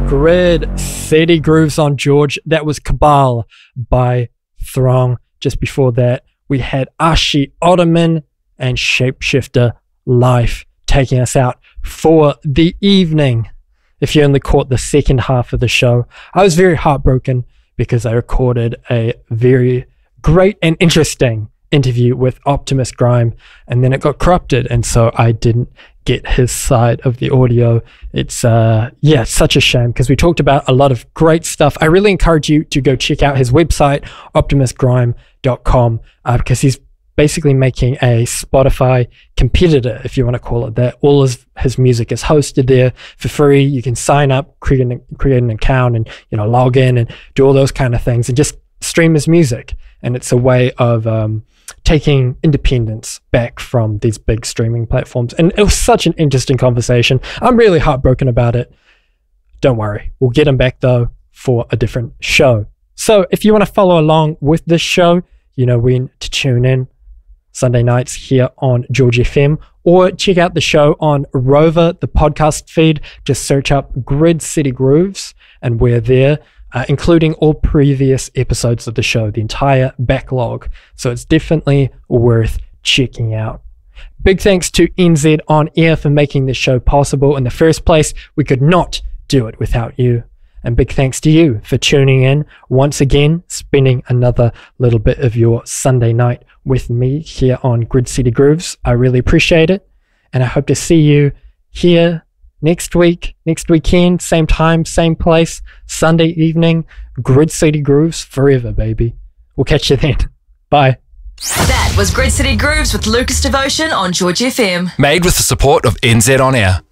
Grid City Grooves on George. That was Cabal by Throng. Just before that, we had Ashi Ottoman and Shapeshifter Life taking us out for the evening. If you only caught the second half of the show, I was very heartbroken because I recorded a very great and interesting interview with Optimus Grime, and then it got corrupted, and so I didn't get his side of the audio. It's such a shame because we talked about a lot of great stuff. I really encourage you to go check out his website, optimusgrime.com, because he's basically making a Spotify competitor, if you want to call it that. All his music is hosted there for free. You can sign up, create an account, and log in and do all those kind of things and just stream his music. And it's a way of taking independence back from these big streaming platforms. And it was such an interesting conversation. I'm really heartbroken about it. Don't worry. We'll get him back, though, for a different show. So if you want to follow along with this show, you know when to tune in. Sunday nights here on George FM, or check out the show on Rover, the podcast feed. Just search up Grid City Grooves, and we're there. Including all previous episodes of the show, the entire backlog. So it's definitely worth checking out. Big thanks to NZ On Air for making this show possible in the first place. We could not do it without you. And big thanks to you for tuning in once again, spending another little bit of your Sunday night with me here on Grid City Grooves. I really appreciate it. And I hope to see you here next weekend, same time, same place, Sunday evening. Grid City Grooves forever, baby. We'll catch you then. Bye. That was Grid City Grooves with Lucas Devotion on George FM. Made with the support of NZ On Air.